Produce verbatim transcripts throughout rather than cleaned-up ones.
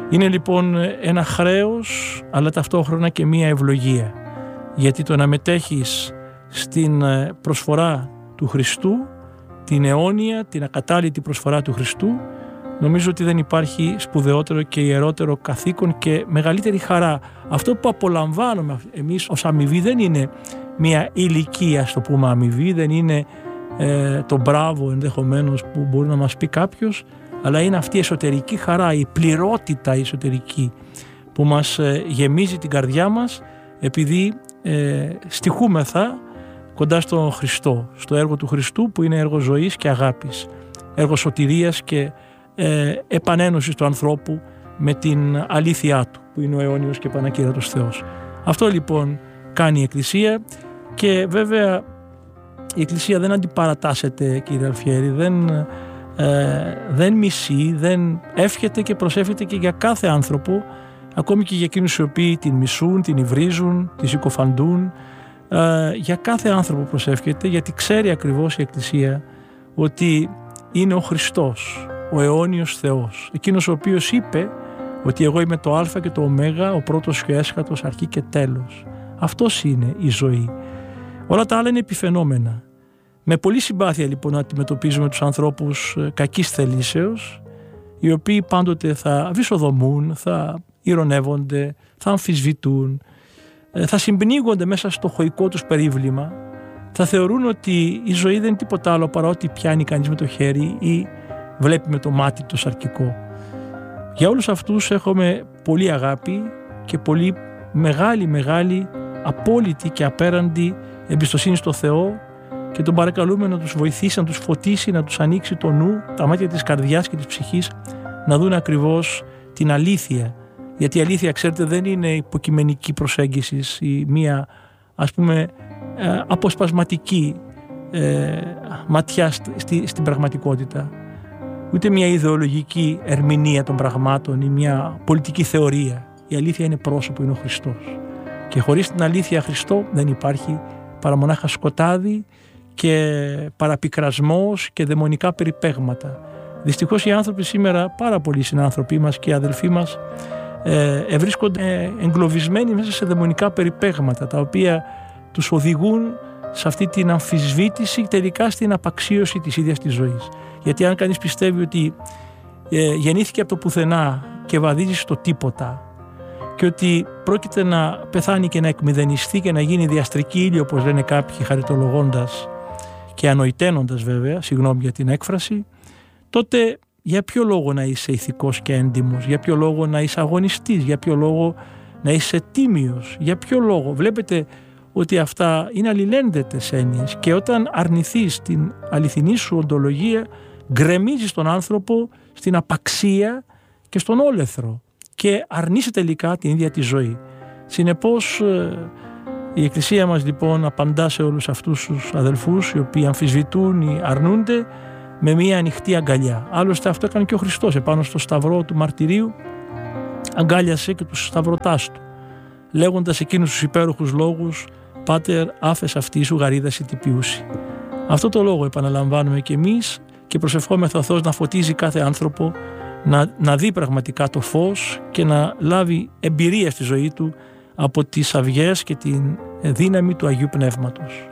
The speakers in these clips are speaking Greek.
Είναι λοιπόν ένα χρέος, αλλά ταυτόχρονα και μία ευλογία, γιατί το να μετέχεις στην προσφορά του Χριστού, την αιώνια, την ακατάλητη προσφορά του Χριστού, νομίζω ότι δεν υπάρχει σπουδαιότερο και ιερότερο καθήκον και μεγαλύτερη χαρά. Αυτό που απολαμβάνουμε εμείς ως αμοιβή δεν είναι μια ηλικία, ας το πούμε, αμοιβή, δεν είναι ε, το μπράβο ενδεχομένως που μπορεί να μας πει κάποιος, αλλά είναι αυτή η εσωτερική χαρά, η πληρότητα η εσωτερική που μας ε, γεμίζει την καρδιά μας, επειδή ε, στοιχούμεθα κοντά στον Χριστό, στο έργο του Χριστού που είναι έργο ζωής και αγάπης, έργο σωτηρίας και ε, επανένωσης του ανθρώπου με την αλήθειά του που είναι ο αιώνιος και πανακύρατος Θεός. Αυτό λοιπόν κάνει η Εκκλησία και βέβαια η Εκκλησία δεν αντιπαρατάσσεται, κύριε Αλφιέρη, δεν, ε, δεν μισεί, δεν εύχεται και προσεύχεται και για κάθε άνθρωπο, ακόμη και για εκείνους οι οποίοι την μισούν, την υβρίζουν, τη συκοφαντούν. Uh, για κάθε άνθρωπο προσεύχεται, γιατί ξέρει ακριβώς η Εκκλησία ότι είναι ο Χριστός, ο αιώνιος Θεός, εκείνος ο οποίος είπε ότι εγώ είμαι το Α και το Ω, ο πρώτος και ο έσχατος, αρχή και τέλος. Αυτός είναι η ζωή. Όλα τα άλλα είναι επιφαινόμενα. Με πολύ συμπάθεια λοιπόν να αντιμετωπίζουμε τους ανθρώπους κακής θελήσεως, οι οποίοι πάντοτε θα βυσοδομούν, θα ειρωνεύονται, θα αμφισβητούν, θα συμπνίγονται μέσα στο χωικό τους περίβλημα, θα θεωρούν ότι η ζωή δεν είναι τίποτα άλλο παρά ότι πιάνει κανείς με το χέρι ή βλέπει με το μάτι το σαρκικό. Για όλους αυτούς έχουμε πολύ αγάπη και πολύ μεγάλη μεγάλη απόλυτη και απέραντη εμπιστοσύνη στο Θεό και τον παρακαλούμε να τους βοηθήσει, να τους φωτίσει, να τους ανοίξει το νου, τα μάτια της καρδιάς και της ψυχής, να δουν ακριβώς την αλήθεια. Γιατί η αλήθεια, ξέρετε, δεν είναι υποκειμενική προσέγγιση ή μία, ας πούμε, αποσπασματική ε, ματιά στη, στην πραγματικότητα. Ούτε μια ιδεολογική ερμηνεία των πραγμάτων ή μια πολιτική θεωρία. Η αλήθεια είναι πρόσωπο, είναι ο Χριστός. Και χωρίς την αλήθεια Χριστό δεν υπάρχει παρά μονάχα σκοτάδι και παραπικρασμός και δαιμονικά περιπέγματα. Δυστυχώς οι άνθρωποι σήμερα, πάρα πολλοί συνάνθρωποι μας και οι αδελφοί μας, Ε, βρίσκονται εγκλωβισμένοι μέσα σε δαιμονικά περιπέγματα, τα οποία τους οδηγούν σε αυτή την αμφισβήτηση, τελικά στην απαξίωση της ίδιας της ζωής. Γιατί αν κανείς πιστεύει ότι ε, γεννήθηκε από το πουθενά και βαδίζει στο τίποτα και ότι πρόκειται να πεθάνει και να εκμηδενιστεί και να γίνει διαστρική ύλη, όπως λένε κάποιοι χαριτολογώντας και ανοηταίνοντας βέβαια, συγγνώμη για την έκφραση, τότε για ποιο λόγο να είσαι ηθικός και έντιμος, για ποιο λόγο να είσαι αγωνιστής, για ποιο λόγο να είσαι τίμιος, για ποιο λόγο? Βλέπετε ότι αυτά είναι αλληλένδετες έννοιες και όταν αρνηθείς την αληθινή σου οντολογία, γκρεμίζεις τον άνθρωπο στην απαξία και στον όλεθρο και αρνείσαι τελικά την ίδια τη ζωή. Συνεπώς η Εκκλησία μας λοιπόν απαντά σε όλους αυτούς τους αδελφούς οι οποίοι αμφισβητούν ή αρνούνται με μια ανοιχτή αγκαλιά. Άλλωστε αυτό έκανε και ο Χριστός επάνω στο σταυρό του μαρτυρίου, αγκάλιασε και τους σταυρωτάς του, λέγοντας εκείνους τους υπέροχους λόγους «Πάτερ, άφες αυτή σου γαρίδαση τυπιούση». Αυτό το λόγο επαναλαμβάνουμε και εμείς και προσευχόμεθα ο Θεός να φωτίζει κάθε άνθρωπο, να, να δει πραγματικά το φως και να λάβει εμπειρία στη ζωή του από τις αυγές και την δύναμη του Αγίου Πνεύματος.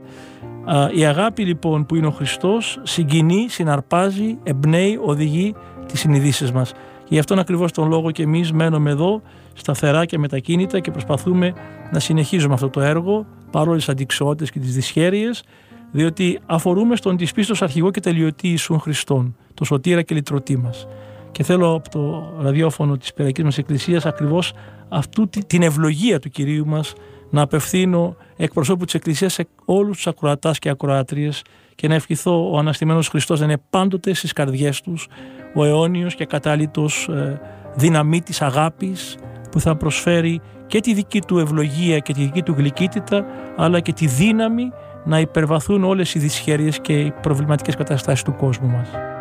Η αγάπη λοιπόν που είναι ο Χριστός συγκινεί, συναρπάζει, εμπνέει, οδηγεί τις συνειδήσεις μας. Και γι' αυτόν ακριβώς τον λόγο και εμείς μένουμε εδώ σταθερά και μετακίνητα και προσπαθούμε να συνεχίζουμε αυτό το έργο παρόλες τις αντιξιότητες και τις δυσχέρειες, διότι αφορούμε στον της πίστος αρχηγό και τελειωτή Ιησούν Χριστόν, το σωτήρα και λυτρωτή μας. Και θέλω από το ραδιόφωνο της Πυριακής μας Εκκλησίας ακριβώς αυτού την ευλογία του Κυρίου μας να απευθύνω εκπροσώπου της Εκκλησίας σε όλους τους ακροατάς και ακροάτριες και να ευχηθώ ο Αναστημένος Χριστός να είναι πάντοτε στις καρδιές τους ο αιώνιος και κατάλυτος ε, δύναμή της αγάπης που θα προσφέρει και τη δική του ευλογία και τη δική του γλυκύτητα, αλλά και τη δύναμη να υπερβαθούν όλες οι δυσχέρειες και οι προβληματικές καταστάσεις του κόσμου μας.